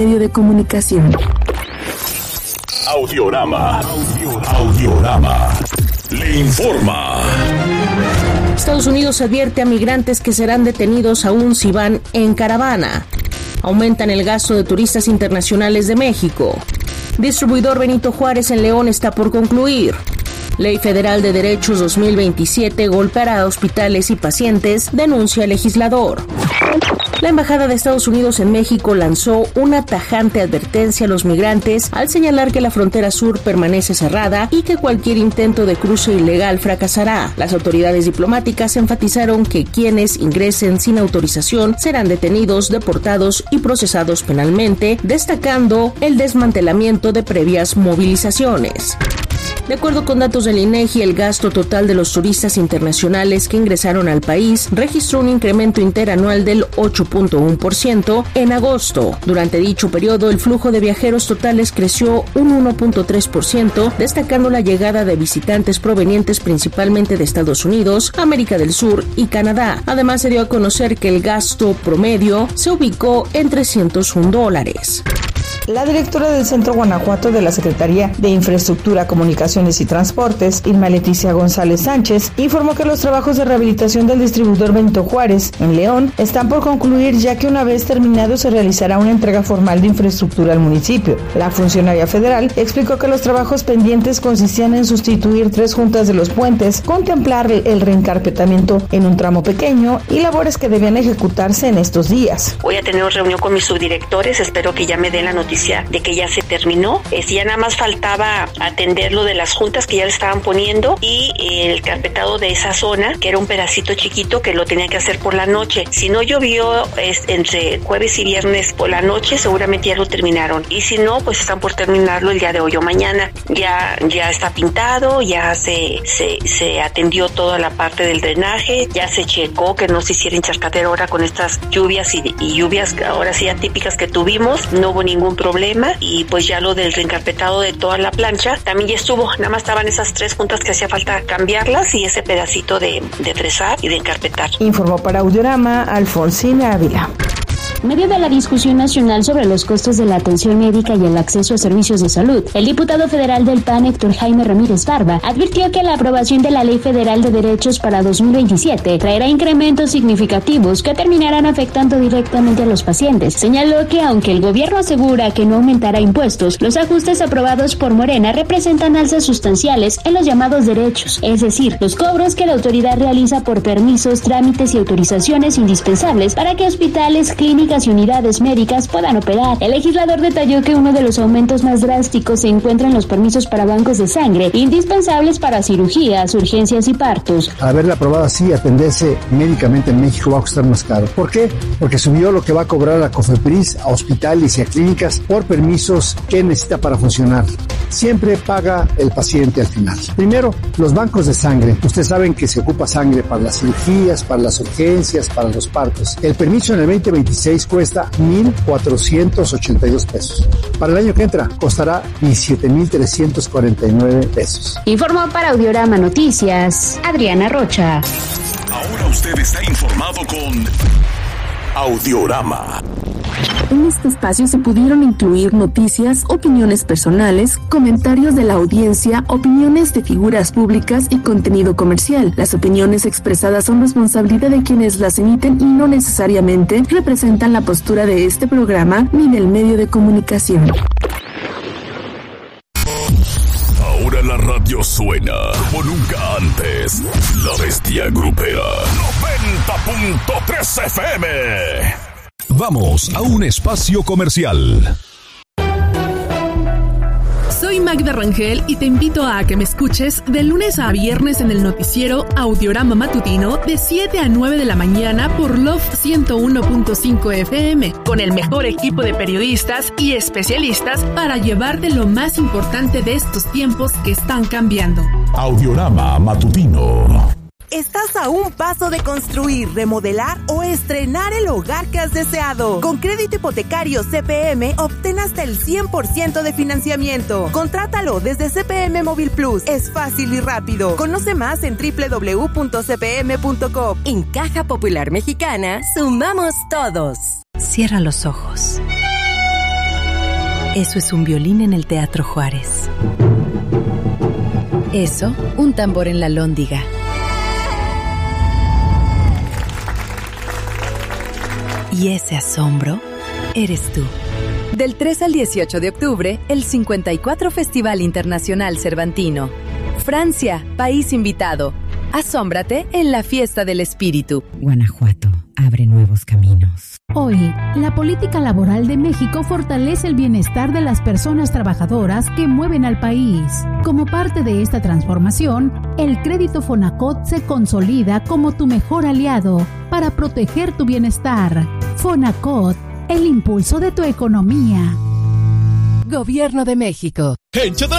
Medio de comunicación. Audiorama. Le informa. Estados Unidos advierte a migrantes que serán detenidos aún si van en caravana. Aumentan el gasto de turistas internacionales de México. Distribuidor Benito Juárez en León está por concluir. Ley Federal de Derechos 2027 golpeará a hospitales y pacientes, denuncia el legislador. La Embajada de Estados Unidos en México lanzó una tajante advertencia a los migrantes al señalar que la frontera sur permanece cerrada y que cualquier intento de cruce ilegal fracasará. Las autoridades diplomáticas enfatizaron que quienes ingresen sin autorización serán detenidos, deportados y procesados penalmente, destacando el desmantelamiento de previas movilizaciones. De acuerdo con datos del INEGI, el gasto total de los turistas internacionales que ingresaron al país registró un incremento interanual del 8.1% en agosto. Durante dicho periodo, el flujo de viajeros totales creció un 1.3%, destacando la llegada de visitantes provenientes principalmente de Estados Unidos, América del Sur y Canadá. Además, se dio a conocer que el gasto promedio se ubicó en $301. La directora del Centro Guanajuato de la Secretaría de Infraestructura, Comunicaciones y Transportes, Irma Leticia González Sánchez, informó que los trabajos de rehabilitación del distribuidor Benito Juárez en León están por concluir, ya que una vez terminado se realizará una entrega formal de infraestructura al municipio. La funcionaria federal explicó que los trabajos pendientes consistían en sustituir 3 juntas de los puentes, contemplar el reencarpetamiento en un tramo pequeño y labores que debían ejecutarse en estos días. Voy a tener una reunión con mis subdirectores, espero que ya me den la noticia de que ya se terminó. Ya nada más faltaba atender lo de las juntas que ya le estaban poniendo y el carpetado de esa zona, que era un pedacito chiquito que lo tenía que hacer por la noche. Si no llovió entre jueves y viernes por la noche, seguramente ya lo terminaron. Y si no, pues están por terminarlo el día de hoy o mañana. Ya está pintado, ya se atendió toda la parte del drenaje, ya se checó que no se hiciera encharcadero ahora con estas lluvias y lluvias ahora sí atípicas que tuvimos. No hubo ningún problema y pues ya lo del reencarpetado de toda la plancha también ya estuvo, nada más estaban esas 3 juntas que hacía falta cambiarlas y ese pedacito de fresar y de encarpetar. Informó para Audiorama Alfonsina Ávila. En medio de la discusión nacional sobre los costos de la atención médica y el acceso a servicios de salud, el diputado federal del PAN, Héctor Jaime Ramírez Barba, advirtió que la aprobación de la Ley Federal de Derechos para 2027 traerá incrementos significativos que terminarán afectando directamente a los pacientes. Señaló que aunque el gobierno asegura que no aumentará impuestos, los ajustes aprobados por Morena representan alzas sustanciales en los llamados derechos, es decir, los cobros que la autoridad realiza por permisos, trámites y autorizaciones indispensables para que hospitales, clínicas y unidades médicas puedan operar. El legislador detalló que uno de los aumentos más drásticos se encuentra en los permisos para bancos de sangre, indispensables para cirugías, urgencias y partos. Al haberla aprobado así, atenderse médicamente en México va a costar más caro. ¿Por qué? Porque subió lo que va a cobrar la COFEPRIS a hospitales y a clínicas por permisos que necesita para funcionar. Siempre paga el paciente al final. Primero, los bancos de sangre. Ustedes saben que se ocupa sangre para las cirugías, para las urgencias, para los partos. El permiso en el 2026 cuesta $1,482. Para el año que entra costará $17,349. Informó para Audiorama Noticias, Adriana Rocha. Ahora usted está informado con Audiorama. En este espacio se pudieron incluir noticias, opiniones personales, comentarios de la audiencia, opiniones de figuras públicas y contenido comercial. Las opiniones expresadas son responsabilidad de quienes las emiten y no necesariamente representan la postura de este programa ni del medio de comunicación. Ahora la radio suena como nunca antes. La Bestia Grupera 90.3 FM. Vamos a un espacio comercial. Soy Magda Rangel y te invito a que me escuches de lunes a viernes en el noticiero Audiorama Matutino de 7 a 9 de la mañana por Love 101.5 FM, con el mejor equipo de periodistas y especialistas para llevarte lo más importante de estos tiempos que están cambiando. Audiorama Matutino. Estás a un paso de construir, remodelar o estrenar el hogar que has deseado. Con crédito hipotecario CPM, obtén hasta el 100% de financiamiento. Contrátalo desde CPM Móvil Plus. Es fácil y rápido. Conoce más en www.cpm.com. En Caja Popular Mexicana, sumamos todos. Cierra los ojos. Eso es un violín en el Teatro Juárez. Eso, un tambor en la Lóndiga. Y ese asombro eres tú. Del 3 al 18 de octubre, el 54 Festival Internacional Cervantino. Francia, país invitado. Asómbrate en la fiesta del espíritu. Guanajuato abre nuevos caminos. Hoy, la política laboral de México fortalece el bienestar de las personas trabajadoras que mueven al país. Como parte de esta transformación, el crédito Fonacot se consolida como tu mejor aliado para proteger tu bienestar. Fonacot, el impulso de tu economía. Gobierno de México. En Chedraui